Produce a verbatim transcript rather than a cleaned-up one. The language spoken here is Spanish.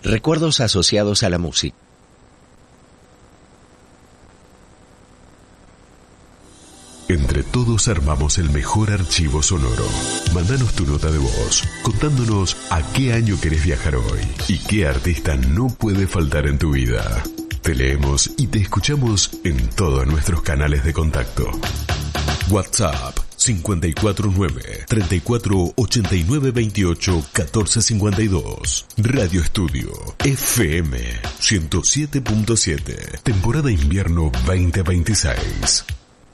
Recuerdos asociados a la música. Entre todos armamos el mejor archivo sonoro. Mándanos tu nota de voz, contándonos a qué año querés viajar hoy y qué artista no puede faltar en tu vida. Te leemos y te escuchamos en todos nuestros canales de contacto. WhatsApp cinco cuatro nueve, treinta y cuatro, ochenta y nueve, veintiocho, catorce cincuenta y dos. Radio Estudio F M ciento siete punto siete. Temporada invierno veinte veintiséis.